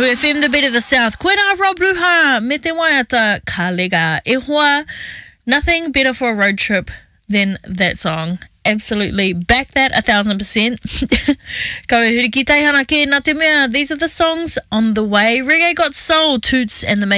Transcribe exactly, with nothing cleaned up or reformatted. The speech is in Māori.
F M, the beat of the South. Koena Rob Luha, me te waiata ka lega e hoa. Nothing better for a road trip than that song. Absolutely. Back that a thousand percent. Ko e huri ki teihana ke nā te mea. These are the songs on the way. Reggae Got Soul, Toots and the